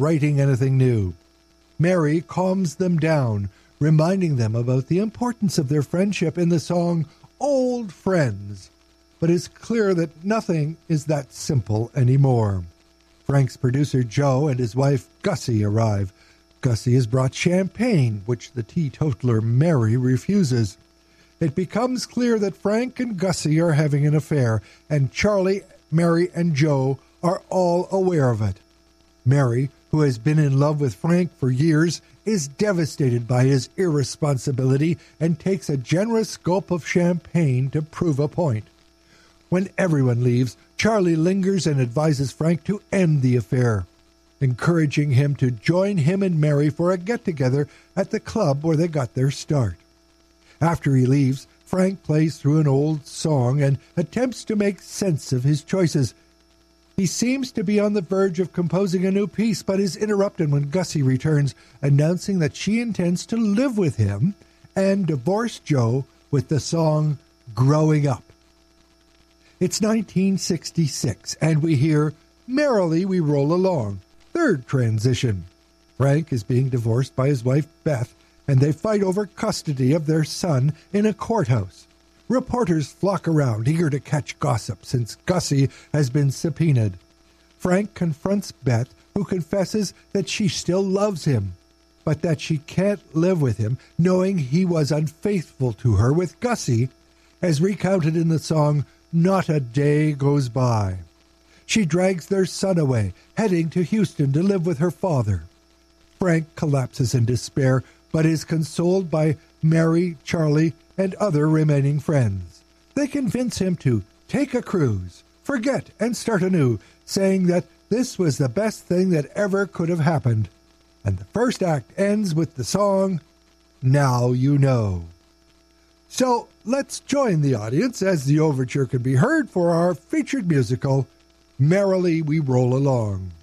writing anything new. Mary calms them down, reminding them about the importance of their friendship in the song Old Friends. But it's clear that nothing is that simple anymore. Frank's producer Joe and his wife Gussie arrive. Gussie has brought champagne, which the teetotaler Mary refuses. It becomes clear that Frank and Gussie are having an affair, and Charlie, Mary, and Joe are all aware of it. Mary, who has been in love with Frank for years, is devastated by his irresponsibility and takes a generous gulp of champagne to prove a point. When everyone leaves, Charlie lingers and advises Frank to end the affair, encouraging him to join him and Mary for a get-together at the club where they got their start. After he leaves, Frank plays through an old song and attempts to make sense of his choices. He seems to be on the verge of composing a new piece, but is interrupted when Gussie returns, announcing that she intends to live with him and divorce Joe with the song Growing Up. It's 1966, and we hear Merrily We Roll Along, third transition. Frank is being divorced by his wife Beth, and they fight over custody of their son in a courthouse. Reporters flock around, eager to catch gossip, since Gussie has been subpoenaed. Frank confronts Beth, who confesses that she still loves him, but that she can't live with him, knowing he was unfaithful to her with Gussie, as recounted in the song Not a Day Goes By. She drags their son away, heading to Houston to live with her father. Frank collapses in despair, but is consoled by Mary, Charlie, and other remaining friends. They convince him to take a cruise, forget, and start anew, saying that this was the best thing that ever could have happened. And the first act ends with the song, Now You Know. So let's join the audience as the overture can be heard for our featured musical, Merrily We Roll Along.